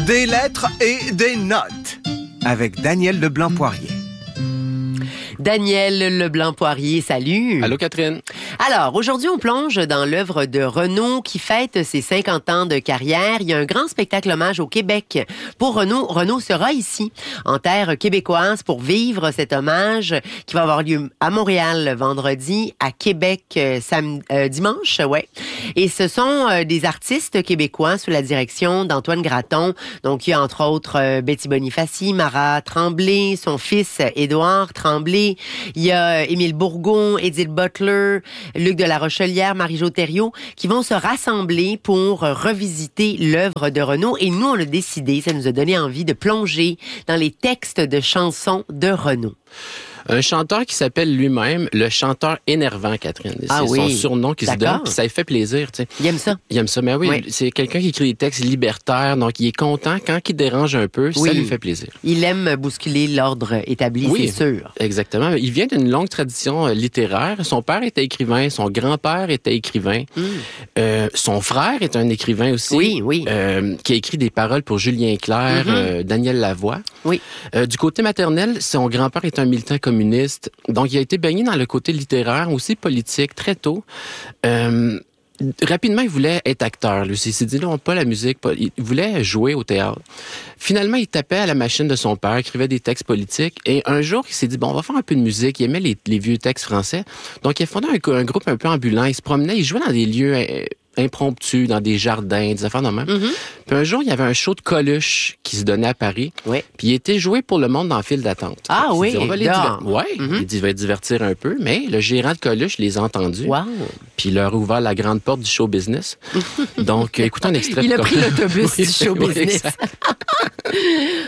Des lettres et des notes. Avec Daniel Leblanc-Poirier. Daniel Leblanc-Poirier, salut. Allô, Catherine. Alors, aujourd'hui, on plonge dans l'œuvre de Renaud qui fête ses 50 ans de carrière. Il y a un grand spectacle hommage au Québec. Pour Renaud, Renaud sera ici, en terre québécoise, pour vivre cet hommage qui va avoir lieu à Montréal vendredi, à Québec dimanche, ouais. Et ce sont des artistes québécois sous la direction d'Antoine Graton. Donc, il y a entre autres Betty Bonifaci, Mara Tremblay, son fils Édouard Tremblay. Il y a Émile Bourgault, Edith Butler, Luc de la Rochelière, Marie-Jo Thériault, qui vont se rassembler pour revisiter l'œuvre de Renaud. Et nous, on a décidé, ça nous a donné envie de plonger dans les textes de chansons de Renaud. Un chanteur qui s'appelle lui-même le chanteur énervant, Catherine. C'est son surnom qui se donne, puis ça lui fait plaisir. Tu sais. Il aime ça. Il aime ça, mais oui. C'est quelqu'un qui écrit des textes libertaires, donc il est content. Quand il dérange un peu, ça lui fait plaisir. Il aime bousculer l'ordre établi, c'est sûr. Exactement. Il vient d'une longue tradition littéraire. Son père était écrivain, son grand-père était écrivain. Son frère est un écrivain aussi, qui a écrit des paroles pour Julien Clerc, Daniel Lavoie. Oui. Du côté maternel, son grand-père est un militant communiste. Donc, il a été baigné dans le côté littéraire, aussi politique, très tôt. Rapidement, il voulait être acteur. Lui. Il s'est dit, non, pas la musique. Il voulait jouer au théâtre. Finalement, il tapait à la machine de son père, écrivait des textes politiques. Et un jour, il s'est dit, bon, on va faire un peu de musique. Il aimait les vieux textes français. Donc, il a fondé un groupe un peu ambulant. Il se promenait, il jouait dans des lieux impromptus, dans des jardins, des affaires de même. Puis un jour, il y avait un show de Coluche qui se donnait à Paris. Oui. Puis il était joué pour le monde dans la file d'attente. Ah oui, on va les il va divertir un peu, mais le gérant de Coluche les a entendus. Wow. Puis il leur a ouvert la grande porte du show business. Donc, écoutez un extrait. Il a pris l'autobus du show business.